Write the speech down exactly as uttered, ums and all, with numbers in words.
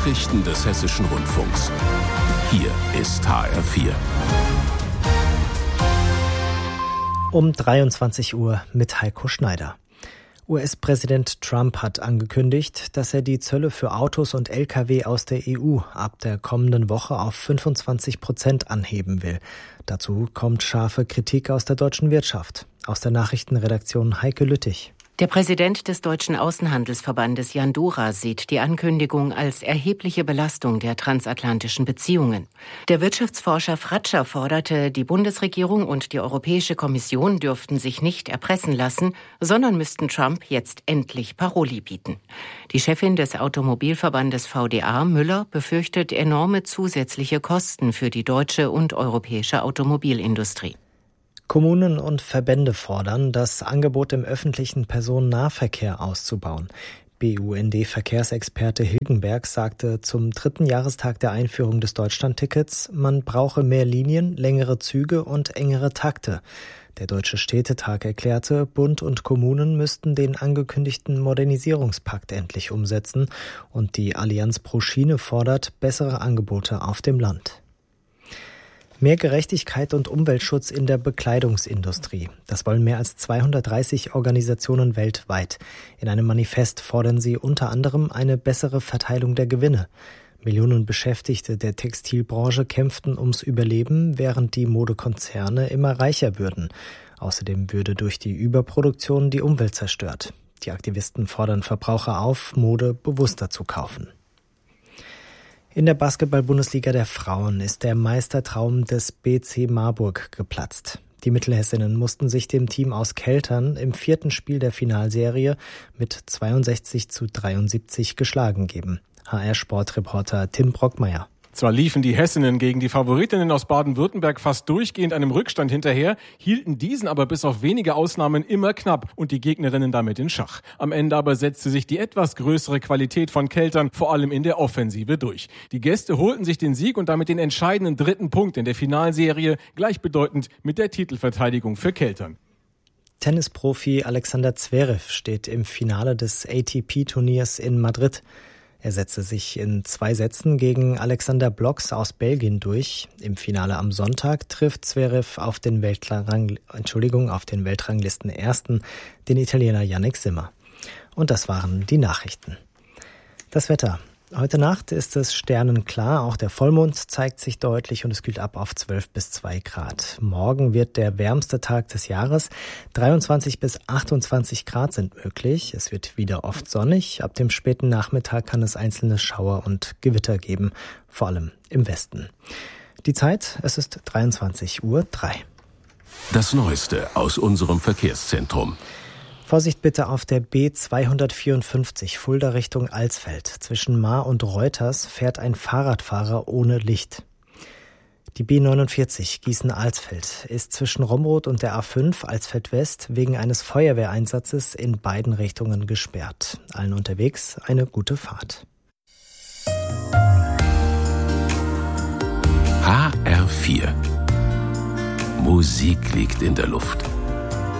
Nachrichten des Hessischen Rundfunks. Hier ist H R vier. Um dreiundzwanzig Uhr mit Heiko Schneider. U S-Präsident Trump hat angekündigt, dass er die Zölle für Autos und L K W aus der E U ab der kommenden Woche auf fünfundzwanzig Prozent anheben will. Dazu kommt scharfe Kritik aus der deutschen Wirtschaft. Aus der Nachrichtenredaktion Heike Lüttich. Der Präsident des Deutschen Außenhandelsverbandes Jan Dura sieht die Ankündigung als erhebliche Belastung der transatlantischen Beziehungen. Der Wirtschaftsforscher Fratscher forderte, die Bundesregierung und die Europäische Kommission dürften sich nicht erpressen lassen, sondern müssten Trump jetzt endlich Paroli bieten. Die Chefin des Automobilverbandes V D A, Müller, befürchtet enorme zusätzliche Kosten für die deutsche und europäische Automobilindustrie. Kommunen und Verbände fordern, das Angebot im öffentlichen Personennahverkehr auszubauen. B U N D-Verkehrsexperte Hilgenberg sagte zum dritten Jahrestag der Einführung des Deutschlandtickets, man brauche mehr Linien, längere Züge und engere Takte. Der Deutsche Städtetag erklärte, Bund und Kommunen müssten den angekündigten Modernisierungspakt endlich umsetzen und die Allianz pro Schiene fordert bessere Angebote auf dem Land. Mehr Gerechtigkeit und Umweltschutz in der Bekleidungsindustrie. Das wollen mehr als zweihundertdreißig Organisationen weltweit. In einem Manifest fordern sie unter anderem eine bessere Verteilung der Gewinne. Millionen Beschäftigte der Textilbranche kämpften ums Überleben, während die Modekonzerne immer reicher würden. Außerdem würde durch die Überproduktion die Umwelt zerstört. Die Aktivisten fordern Verbraucher auf, Mode bewusster zu kaufen. In der Basketball-Bundesliga der Frauen ist der Meistertraum des B C Marburg geplatzt. Die Mittelhessinnen mussten sich dem Team aus Keltern im vierten Spiel der Finalserie mit zweiundsechzig zu dreiundsiebzig geschlagen geben. H R-Sportreporter Tim Brockmeier. Zwar liefen die Hessinnen gegen die Favoritinnen aus Baden-Württemberg fast durchgehend einem Rückstand hinterher, hielten diesen aber bis auf wenige Ausnahmen immer knapp und die Gegnerinnen damit in Schach. Am Ende aber setzte sich die etwas größere Qualität von Keltern vor allem in der Offensive durch. Die Gäste holten sich den Sieg und damit den entscheidenden dritten Punkt in der Finalserie, gleichbedeutend mit der Titelverteidigung für Keltern. Tennisprofi Alexander Zverev steht im Finale des A T P-Turniers in Madrid. Er setzte sich in zwei Sätzen gegen Alexander Blocks aus Belgien durch. Im Finale am Sonntag trifft Zverev auf den Weltrang, Entschuldigung, auf den Weltranglisten-Ersten, den Italiener Yannick Sinner. Und das waren die Nachrichten. Das Wetter. Heute Nacht ist es sternenklar, auch der Vollmond zeigt sich deutlich und es kühlt ab auf zwölf bis zwei Grad. Morgen wird der wärmste Tag des Jahres. dreiundzwanzig bis achtundzwanzig Grad sind möglich. Es wird wieder oft sonnig. Ab dem späten Nachmittag kann es einzelne Schauer und Gewitter geben, vor allem im Westen. Die Zeit, es ist dreiundzwanzig Uhr drei. Das Neueste aus unserem Verkehrszentrum. Vorsicht bitte auf der B zweihundertvierundfünfzig Fulda Richtung Alsfeld. Zwischen Maar und Reuters fährt ein Fahrradfahrer ohne Licht. Die B neunundvierzig Gießen-Alsfeld ist zwischen Romroth und der A fünf Alsfeld West wegen eines Feuerwehreinsatzes in beiden Richtungen gesperrt. Allen unterwegs eine gute Fahrt. H R vier. Musik liegt in der Luft.